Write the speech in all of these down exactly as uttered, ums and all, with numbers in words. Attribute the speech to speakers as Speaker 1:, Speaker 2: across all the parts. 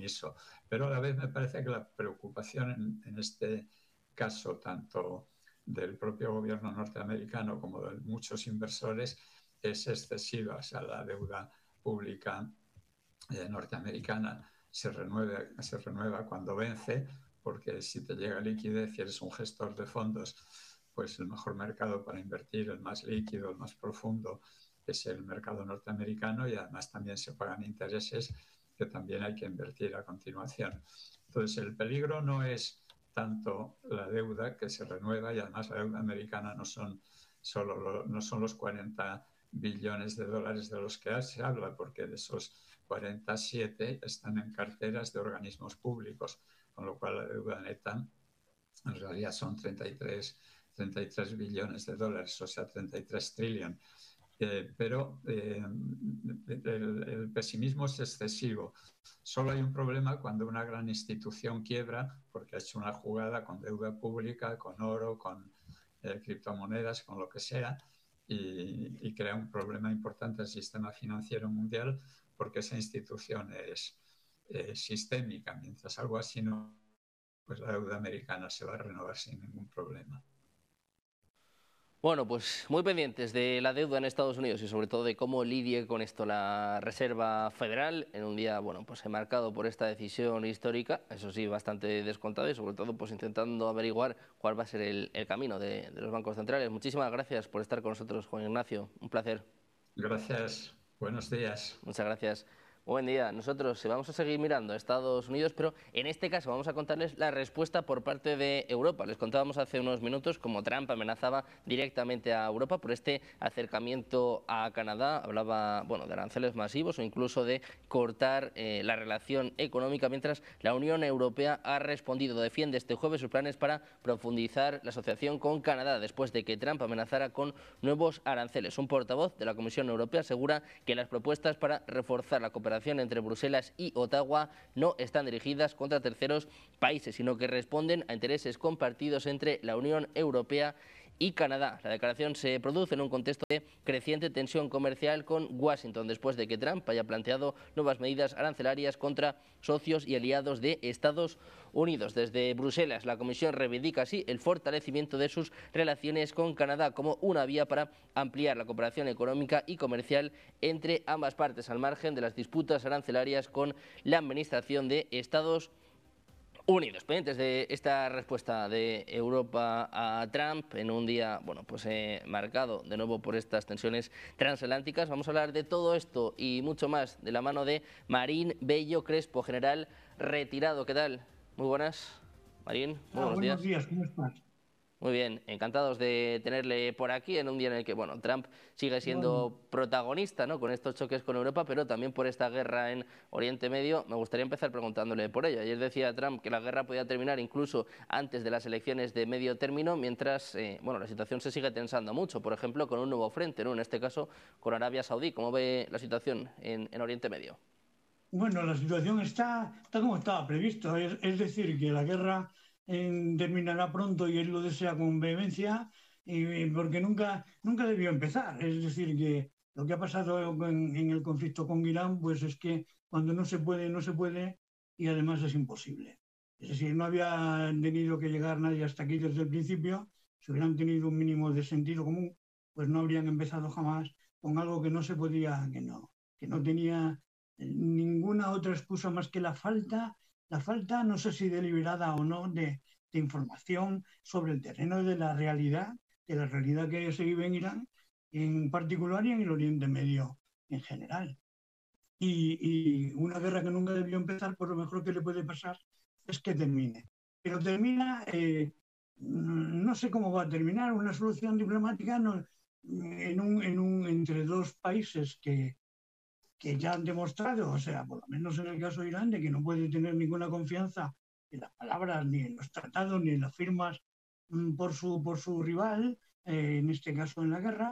Speaker 1: compromiso. Pero a la vez me parece que la preocupación en, en este caso, tanto del propio gobierno norteamericano como de muchos inversores, es excesiva. O sea, la deuda pública eh, norteamericana se renueva, se renueva cuando vence, porque si te llega liquidez y eres un gestor de fondos, pues el mejor mercado para invertir, el más líquido, el más profundo, es el mercado norteamericano, y además también se pagan intereses que también hay que invertir a continuación. Entonces, el peligro no es tanto la deuda que se renueva, y además la deuda americana no son solo lo, no son los cuarenta billones de dólares de los que se habla, porque de esos cuarenta y siete están en carteras de organismos públicos, con lo cual la deuda neta en realidad son treinta y tres billones de dólares, o sea, treinta y tres trillones. Eh, pero eh, el, el pesimismo es excesivo. Solo hay un problema cuando una gran institución quiebra porque ha hecho una jugada con deuda pública, con oro, con eh, criptomonedas, con lo que sea, y, y crea un problema importante al sistema financiero mundial, porque esa institución es eh, sistémica. Mientras algo así no, pues la deuda americana se va a renovar sin ningún problema.
Speaker 2: Bueno, pues muy pendientes de la deuda en Estados Unidos y sobre todo de cómo lidie con esto la Reserva Federal en un día, bueno, pues marcado por esta decisión histórica, eso sí, bastante descontado, y sobre todo pues intentando averiguar cuál va a ser el, el camino de, de los bancos centrales. Muchísimas gracias por estar con nosotros, Juan Ignacio, un placer.
Speaker 1: Gracias, buenos días.
Speaker 2: Muchas gracias. Buen día. Nosotros vamos a seguir mirando a Estados Unidos, pero en este caso vamos a contarles la respuesta por parte de Europa. Les contábamos hace unos minutos cómo Trump amenazaba directamente a Europa por este acercamiento a Canadá. Hablaba, bueno, de aranceles masivos o incluso de cortar eh, la relación económica, mientras la Unión Europea ha respondido. Defiende este jueves sus planes para profundizar la asociación con Canadá después de que Trump amenazara con nuevos aranceles. Un portavoz de la Comisión Europea asegura que las propuestas para reforzar la cooperación entre Bruselas y Ottawa no están dirigidas contra terceros países, sino que responden a intereses compartidos entre la Unión Europea y Canadá. La declaración se produce en un contexto de creciente tensión comercial con Washington, después de que Trump haya planteado nuevas medidas arancelarias contra socios y aliados de Estados Unidos. Desde Bruselas, la Comisión reivindica así el fortalecimiento de sus relaciones con Canadá como una vía para ampliar la cooperación económica y comercial entre ambas partes, al margen de las disputas arancelarias con la administración de Estados Unidos. Unidos, pendientes de esta respuesta de Europa a Trump en un día, bueno, pues eh, marcado de nuevo por estas tensiones transatlánticas. Vamos a hablar de todo esto y mucho más de la mano de Marín Bello Crespo, general retirado. ¿Qué tal? Muy buenas, Marín. Muy
Speaker 3: ah,
Speaker 2: buenos,
Speaker 3: buenos
Speaker 2: días.
Speaker 3: días, ¿cómo estás?
Speaker 2: Muy bien, encantados de tenerle por aquí en un día en el que, bueno, Trump sigue siendo
Speaker 3: Bueno,
Speaker 2: protagonista, ¿no?, con estos choques con Europa, pero también por esta guerra en Oriente Medio. Me gustaría empezar preguntándole por ello. Ayer decía Trump que la guerra podía terminar incluso antes de las elecciones de medio término, mientras, eh, bueno, la situación se sigue tensando mucho, por ejemplo, con un nuevo frente, ¿no?, en este caso con Arabia Saudí. ¿Cómo ve la situación en, en Oriente Medio?
Speaker 3: bueno, la situación está, está como estaba previsto, es, es decir, que la guerra eh, terminará pronto y él lo desea con vehemencia, y, porque nunca, nunca debió empezar. Es decir, que lo que ha pasado en, en el conflicto con Irán, pues es que cuando no se puede, no se puede, y además es imposible. Es decir, no había tenido que llegar nadie hasta aquí desde el principio. Si hubieran tenido un mínimo de sentido común, pues no habrían empezado jamás con algo que no se podía, que no, que no tenía ninguna otra excusa más que la falta, la falta, no sé si deliberada o no, de, de información sobre el terreno de la realidad, de la realidad que se vive en Irán en particular y en el Oriente Medio en general. Y, y una guerra que nunca debió empezar, por lo mejor que le puede pasar es que termine. Pero termina, eh, no sé cómo va a terminar, una solución diplomática no, en un, en un, entre dos países que, que ya han demostrado, o sea, por lo menos en el caso de Irán, de que no puede tener ninguna confianza en las palabras, ni en los tratados, ni en las firmas mm, por, su, por su rival, eh, en este caso en la guerra,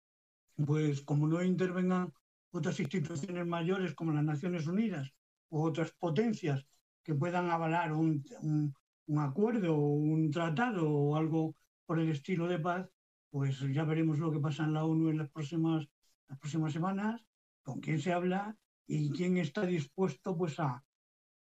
Speaker 3: pues como no intervengan otras instituciones mayores como las Naciones Unidas u otras potencias que puedan avalar un, un, un acuerdo o un tratado o algo por el estilo de paz, pues ya veremos lo que pasa en la ONU en las próximas, las próximas semanas, con quién se habla y quién está dispuesto pues a,